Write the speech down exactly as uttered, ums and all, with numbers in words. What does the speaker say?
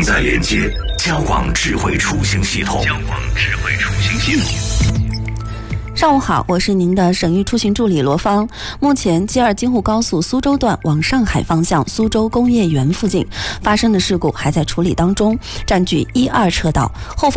在连接交广智慧出行系统。交广智慧出行系统。 上午好，我是您的省域出行助理罗芳。目前 G 二 京沪高速苏州段往上海方向苏州工业园附近发生的事故还在处理当中，占据一二车道，后方